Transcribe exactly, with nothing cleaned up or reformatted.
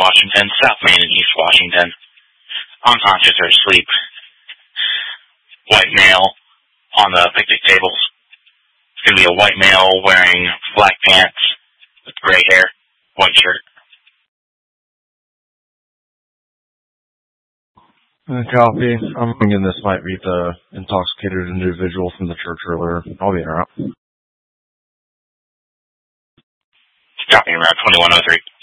Washington, South Main and East Washington. Unconscious or asleep. White male on the picnic tables. It's going to be a white male wearing black pants with gray hair, white shirt. Uh, copy. I'm thinking this might be the intoxicated individual from the church earlier. I'll be in route. Copy, route twenty-one oh three.